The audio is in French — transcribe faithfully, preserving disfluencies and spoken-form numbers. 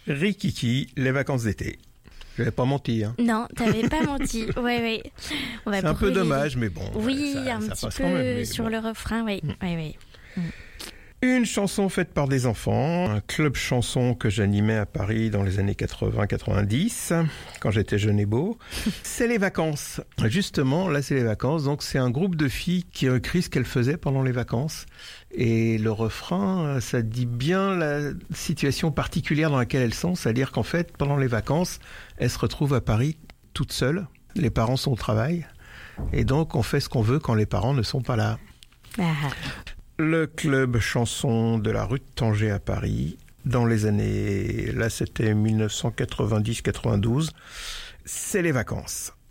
Rikiki, les vacances d'été. Je n'avais pas menti. Hein. Non, t'avais pas menti. Ouais, ouais. On va C'est un peu brûler. dommage, mais bon. Oui, ça, un ça petit passe peu quand même, mais sur bon. le refrain, oui. Mm. Oui, oui. Mm. Une chanson faite par des enfants, un club chanson que j'animais à Paris dans les années quatre-vingts quatre-vingt-dix, quand j'étais jeune et beau. C'est les vacances. Justement, là, c'est les vacances. Donc, c'est un groupe de filles qui ont écrit ce qu'elles faisaient pendant les vacances. Et le refrain, ça dit bien la situation particulière dans laquelle elles sont. C'est-à-dire qu'en fait, pendant les vacances, elles se retrouvent à Paris toutes seules. Les parents sont au travail. Et donc, on fait ce qu'on veut quand les parents ne sont pas là. Ah. Le club chanson de la rue de Tanger à Paris, dans les années, là c'était dix-neuf cent quatre-vingt-dix quatre-vingt-douze, c'est les vacances.